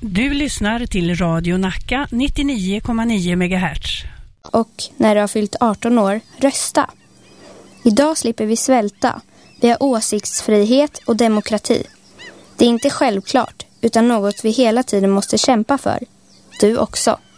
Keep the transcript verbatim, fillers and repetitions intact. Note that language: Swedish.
Du lyssnar till Radio Nacka nittionio komma nio megahertz. Och när du har fyllt arton år, rösta. Idag slipper vi svälta. Vi har åsiktsfrihet och demokrati. Det är inte självklart, utan något vi hela tiden måste kämpa för. Du också.